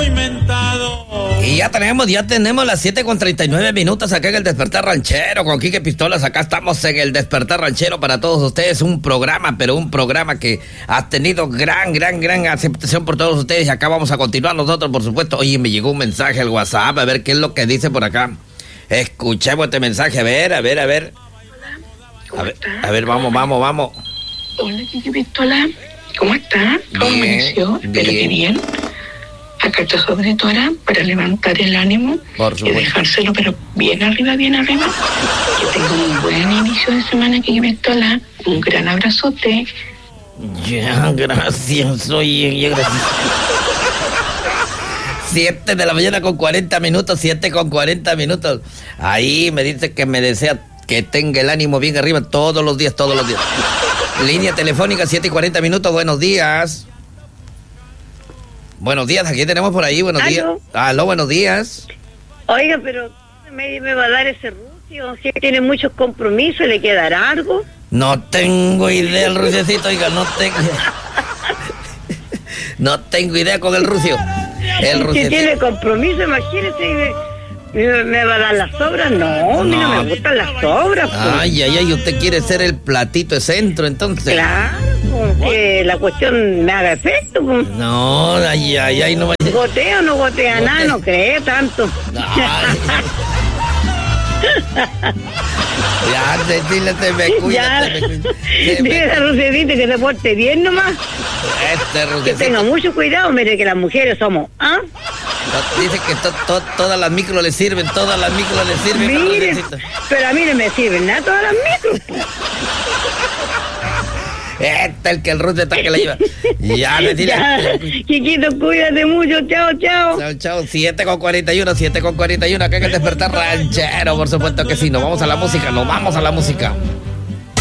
muy mentado. Y ya tenemos las 7:39 acá en el Despertar Ranchero con Quique Pistolas. Acá estamos en el Despertar Ranchero para todos ustedes. Un programa que ha tenido gran aceptación por todos ustedes. Y acá vamos a continuar nosotros, por supuesto. Oye, me llegó un mensaje al WhatsApp, a ver qué es lo que dice por acá. Escuchemos este mensaje, a ver. Hola, ¿cómo estás? A ver, vamos. Hola, Quique Pistola, ¿cómo estás? ¿Cómo amaneció? Espero que bien. Acá está sobre Tora para levantar el ánimo y dejárselo, pero bien arriba. Que tenga un buen inicio de semana, Quique Pistola. Un gran abrazote. Ya, gracias, oye, gracias. 7 de la mañana con 40 minutos, 7:40. Ahí me dice que me desea que tenga el ánimo bien arriba todos los días. Línea telefónica, 7:40. Buenos días. Buenos días, aquí tenemos por ahí, buenos días. Aló, buenos días. Oiga, pero me va a dar ese Rucio, si tiene muchos compromisos, ¿le quedará algo? No tengo idea el Ruciecito, oiga, no tengo idea con el Rucio. Si tiene compromiso, imagínese, ¿me va a dar las sobras? No, a mí no me gustan las sobras. Pues. Ay, usted quiere ser el platito de centro, entonces. Claro, que la cuestión me haga efecto. Pues. No, ay, no me... ¿Gotea o no gotea nada? No cree tanto. Ya, dile, te me cuida. Dile a Rucedito que se porte bien nomás. Que tenga mucho cuidado, mire que las mujeres somos, Dice que todas las micros le sirven, Mire, pero a mí no me sirven nada todas las micros. El que el Rucio está que la lleva. Ya, decirle. Chiquito, cuídate mucho, chao. Chao, 7:41, acá en el Despertar Ranchero, por supuesto que sí. Nos vamos a la música.